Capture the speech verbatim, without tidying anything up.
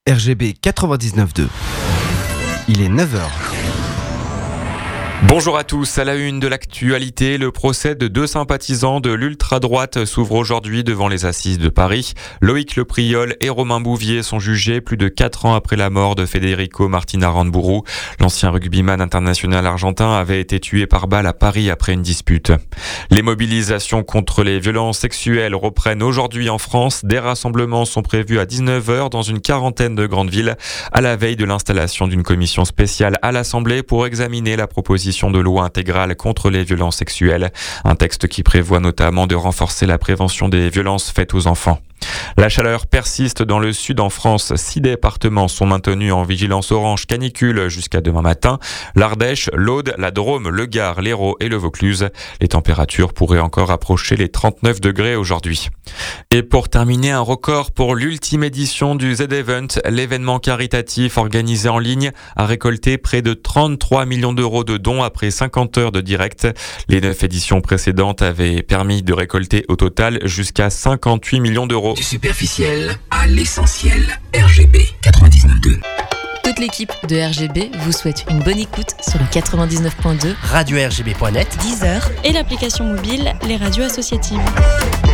R G B quatre-vingt-dix-neuf deux. Il est neuf heures. Bonjour à tous, à la une de l'actualité, le procès de deux sympathisants de l'ultra-droite s'ouvre aujourd'hui devant les assises de Paris. Loïc Lepriol et Romain Bouvier sont jugés plus de quatre ans après la mort de Federico Martin Aranburu. L'ancien rugbyman international argentin avait été tué par balle à Paris après une dispute. Les mobilisations contre les violences sexuelles reprennent aujourd'hui en France. Des rassemblements sont prévus à dix-neuf heures dans une quarantaine de grandes villes, à la veille de l'installation d'une commission spéciale à l'Assemblée pour examiner la proposition de loi intégrale contre les violences sexuelles. Un texte qui prévoit notamment de renforcer la prévention des violences faites aux enfants. La chaleur persiste dans le sud en France. Six départements sont maintenus en vigilance orange canicule jusqu'à demain matin. L'Ardèche, l'Aude, la Drôme, le Gard, l'Hérault et le Vaucluse. Les températures pourraient encore approcher les trente-neuf degrés aujourd'hui. Et pour terminer, un record pour l'ultime édition du Z-Event. L'événement caritatif organisé en ligne a récolté près de trente-trois millions d'euros de dons après cinquante heures de direct. Les neuf éditions précédentes avaient permis de récolter au total jusqu'à cinquante-huit millions d'euros. Du superficiel à l'essentiel. R G B quatre-vingt-dix-neuf deux. Toute l'équipe de R G B vous souhaite une bonne écoute sur le quatre-vingt-dix-neuf point deux, radio r g b point net, dix heures et l'application mobile Les Radios Associatives.